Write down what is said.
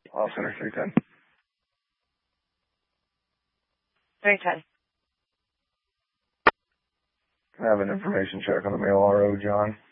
Law Center 310. 310. Can I have an information check on the male RO, John?